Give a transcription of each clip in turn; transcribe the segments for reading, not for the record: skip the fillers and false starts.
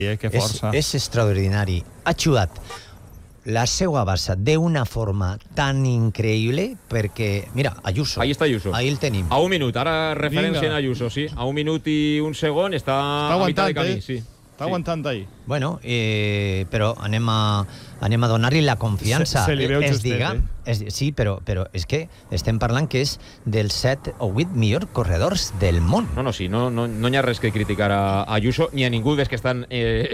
Que força. És extraordinari. Ha jugat la seva base d'una forma tan increïble perquè, mira, Ayuso. Ahí està Ayuso. Ahí el tenim. A un minut, ara referència en Ayuso, sí. A un minut i un segon està a mitjà de camí, sí. Està aguantant ahí. Bueno, però anem a donar-li la confiança. Se li veu justet, Sí, però és que estem parlant que és dels 7 o 8 millors corredors del món. No, sí, no hi ha res que criticar a Ayuso ni a ningú dels que estan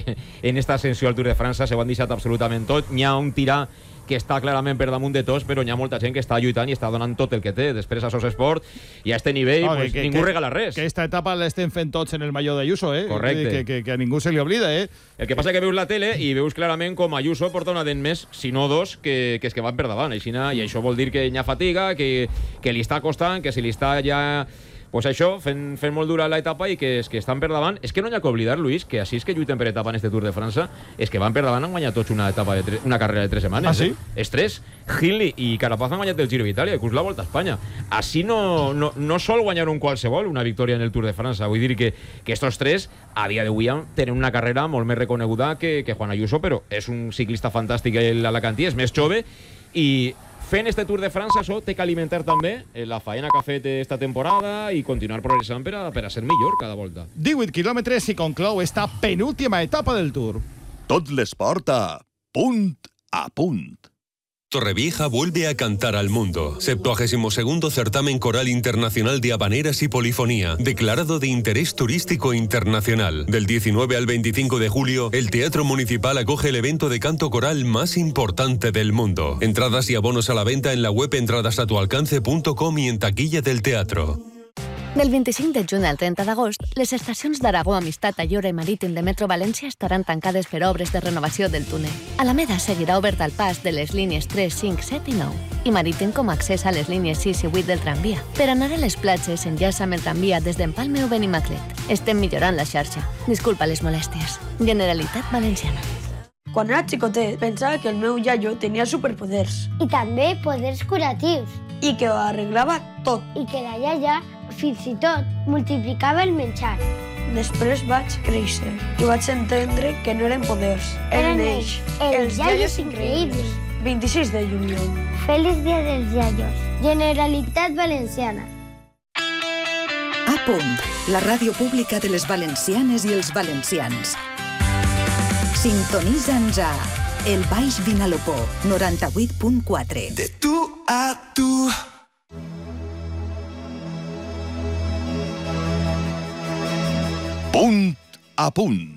en esta ascensió al Tour de França. Se ho han deixat absolutament tot. N'hi ha un tirà que està clarament per damunt de tots, però n'hi ha molta gent que està lluitant i està donant tot el que té. Després a Sos Esport i a este nivell ningú regala res. Que esta etapa l'estem fent tots en el maillot d'Ayuso, Correcte. Que a ningú se li oblida, El que passa que veus la tele i veus clarament com Ayuso porta una dent més, si no dos, que van per davant. I això vol dir que hi ha fatiga, que li està costant, que si li està ja... Pues això, fent molt dura l'etapa i que estan per davant. És que no hi ha que oblidar, Luis, que així és que lluiten per etapa en este Tour de França, és que van per davant, han guanyat tots una carrera de 3 setmanes. Ah, sí? És 3. Hindley i Carapaz han guanyat el Giro d'Itàlia, que és la Volta a Espanya. Així no sol guanyar un qualsevol una victòria en el Tour de França. Vull dir que estos 3, a dia d'avui, tenen una carrera molt més reconeguda que Juan Ayuso, però és un ciclista fantàstic l'alacantí, és més jove i... Fent este Tour de França, això té que alimentar també la faena que ha fet esta temporada i continuar progressant per a ser millor cada volta. 18 quilòmetres i conclou esta penúltima etapa del Tour. Tot l'esport a punt a punt. Torrevieja vuelve a cantar al mundo. 72º certamen coral internacional de habaneras y polifonía, declarado de interés turístico internacional. Del 19 al 25 de julio, el Teatro Municipal acoge el evento de canto coral más importante del mundo. Entradas y abonos a la venta en la web entradasatualcance.com y en taquilla del teatro. Del 25 de juny al 30 d'agost, les estacions d'Aragó, Amistat, Ayora i Marítim de Metro València estaran tancades per obres de renovació del túnel. Alameda seguirà obert al pas de les línies 3, 5, 7 i 9, i Marítim com a accés a les línies 6 i 8 del tramvia. Per anar a les platges s'enllaça amb el tramvia des d'Empalme o Benimaclet. Estem millorant la xarxa. Disculpa les molèsties. Generalitat Valenciana. Quan era xicotet, pensava que el meu iaio tenia superpoders. I també poders curatius. I que ho arreglava tot. I que la iaia, fins i tot, multiplicava el menjar. Després vaig créixer i vaig entendre que no eren poders. Eren ells, els iaios increïbles. 26 de juliol. Feliç dia dels iaios. Generalitat Valenciana. A punt, la ràdio pública de les valencianes i els valencians. Sintonitza'ns a El Baix Vinalopó, 98.4. De tu a tu. Punt a punt.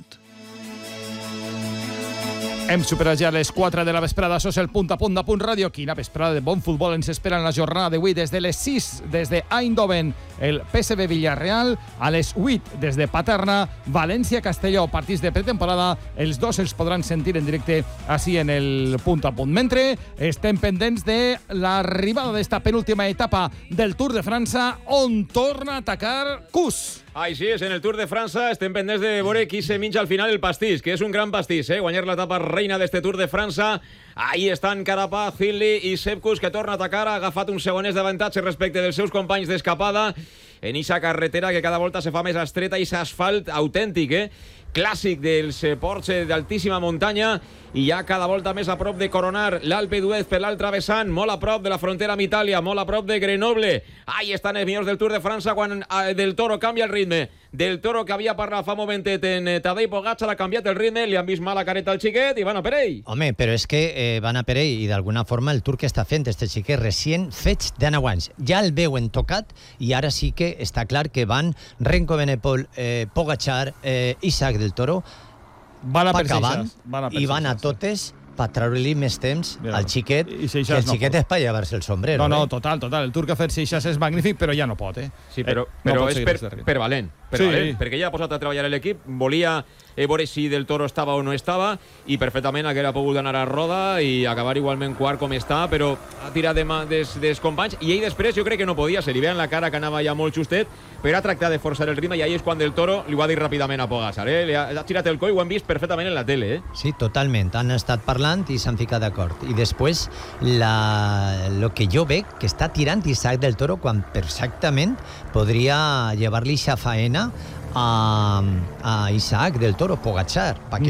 Hem superat ja les 4 de la vesprada. Això és el Punt a Punt de Punt Ràdio. Quina vesprada de bon futbol ens espera en la jornada d'avui. Des de les 6, des de Eindhoven, el PSV Villarreal. A les 8, des de Paterna, València-Castelló. Partits de pretemporada. Els dos els podran sentir en directe així en el Punt a Punt. Mentre estem pendents de l'arribada d'esta penúltima etapa del Tour de França, on torna a atacar Kuss. Així és, en el Tour de França estem pendents de veure qui se minja al final el pastís, que és un gran pastís, guanyar l'etapa reina d'este Tour de França. Ahí estan Carapaz, Hindley i Sepp Kuss, que torna a atacar, ha agafat uns segoners d'avantatge respecte dels seus companys d'escapada en eixa carretera que cada volta se fa més estreta i s'asfalt autèntic, clàssic dels Porsche d'altíssima muntanya, i ja cada volta més a prop de coronar l'Alpe d'Huez per l'altre vessant, molt a prop de la frontera amb Itàlia, molt a prop de Grenoble. Ahí estan els millors del Tour de França quan Del Toro canvia el ritme. Del Toro, que havia parlat fa un momentet en Tadej Pogačar, ha canviat el ritme, li han vist mal la careta al xiquet i van a per ell. Home, però és que van a per ell i d'alguna forma el Tour que està fent este xiquet recient feig de 9 anys. Ja el veuen tocat i ara sí que està clar que van Renko Benepol, Pogačar, Isaac Del Toro van a per i van a totes per treure-li més temps al xiquet, que el xiquet és per llevar-se el sombrero. No, total. El Tour que ha fet Seixas és magnífic, però ja no pot, Sí, però és per valent. Perquè ja ha posat a treballar l'equip, volia veure si Del Toro estava o no estava, i perfectament haguera pogut anar a roda i acabar igualment quart com està, però ha tirat dels companys, i ell després jo crec que no podia, se li veia en la cara que anava ja molt justet, però ha tractat de forçar el ritme, i ahí és quan Del Toro li ho ha dit ràpidament a Pogačar, li ha tirat el coll, ho hem vist perfectament en la tele, Sí, totalment, han estat parlant i s'han ficat d'acord, i després lo que jo veig que està tirant Isaac Del Toro quan perfectament podria llevar-li aquesta faena a Isaac del Toro, Pogačar, para que